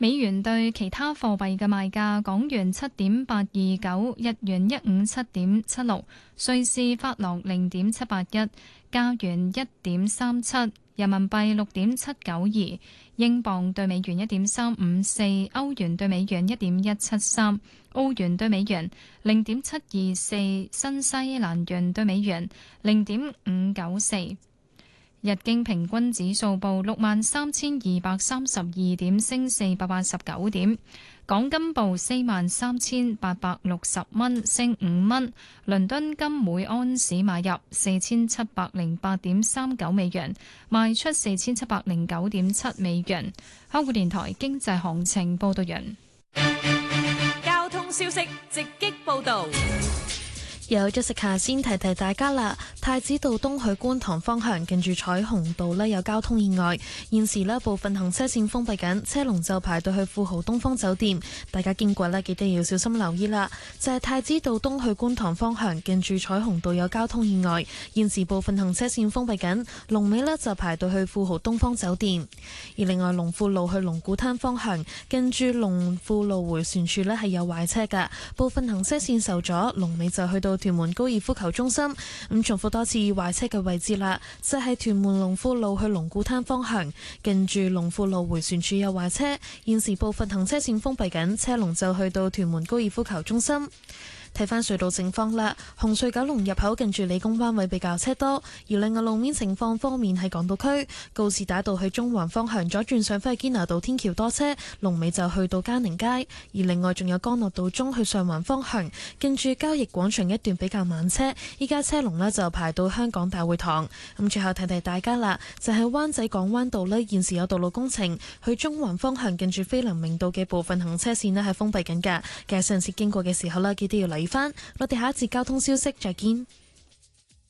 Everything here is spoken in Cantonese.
美元對其他貨幣嘅賣價：港元7.829，日元157.76，瑞士法郎0.781，加元1.37，人民幣6.792，英鎊對美元1.354，歐元對美元1.173，澳元對美元0.724，新西蘭元對美元0.594。日經平均指數報63,232點，升489點。港金報43,860蚊，升5蚊。倫敦金每安士買入4,708.39美元，賣出4,709.7美元。香港電台經濟行情報道完。 交通消息直擊報道。 有咗食下先提提大家啦，太子道東去觀塘方向近住彩虹道有交通意外，現時部分行車線封閉緊，車龍就排到去富豪東方酒店，大家經過記得要小心留意啦。就係太子道東去觀塘方向近住彩虹道有交通意外，現時部分行車線封閉緊，龍尾就排到去富豪東方酒店。而另外龍富路去龍鼓灘方向近住龍富路迴旋處係有壞車㗎，部分行車線受阻，龍尾就去到屯門高爾夫球中心。咁重複多次壞車嘅位置啦，就係屯門龍富路去龍鼓灘方向近住龍富路迴旋處有壞車，現時部分行車線封閉緊，車龍就去到屯門高爾夫球中心。睇返隧道情況啦，紅隧九龍入口近住理工灣位比較車多，而另外路面情況方面喺港島區告士打道去中環方向左轉上返去堅拿道天橋多車，龍尾就去到嘉寧街，而另外仲有干諾道中去上環方向近住交易廣場一段比較慢車，依家車龍就排到香港大會堂。咁最後提提大家啦，就係灣仔港灣道現時有道路工程，去中環方向近住菲林明道嘅部分行車線係封閉緊㗎，嘅上次經過嘅時候記得要留意翻。我哋下一節交通消息再見。